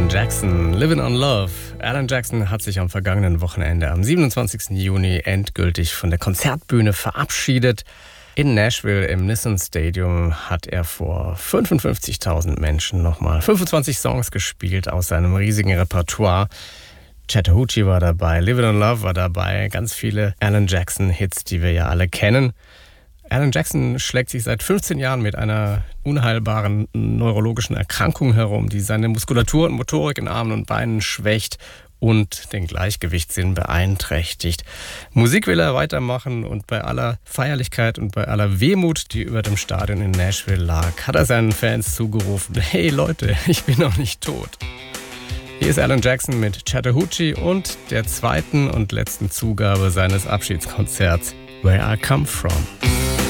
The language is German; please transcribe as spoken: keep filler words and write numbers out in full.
Alan Jackson, Living on Love. Alan Jackson hat sich am vergangenen Wochenende am siebenundzwanzigsten Juni endgültig von der Konzertbühne verabschiedet. In Nashville im Nissan Stadium hat er vor fünfundfünfzigtausend Menschen nochmal fünfundzwanzig Songs gespielt aus seinem riesigen Repertoire. Chattahoochee war dabei, Living on Love war dabei, ganz viele Alan Jackson-Hits, die wir ja alle kennen. Alan Jackson schlägt sich seit fünfzehn Jahren mit einer unheilbaren neurologischen Erkrankung herum, die seine Muskulatur und Motorik in Armen und Beinen schwächt und den Gleichgewichtssinn beeinträchtigt. Musik will er weitermachen und bei aller Feierlichkeit und bei aller Wehmut, die über dem Stadion in Nashville lag, hat er seinen Fans zugerufen: Hey Leute, ich bin noch nicht tot. Hier ist Alan Jackson mit Chattahoochee und der zweiten und letzten Zugabe seines Abschiedskonzerts Where I Come From.